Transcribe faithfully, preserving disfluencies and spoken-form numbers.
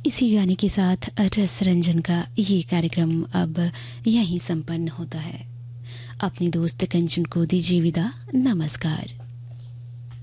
इसी गाने के साथ रस रंजन का ये कार्यक्रम अब यहीं संपन्न होता है। अपनी दोस्त कंचन को दीजिए विदा। नमस्कार।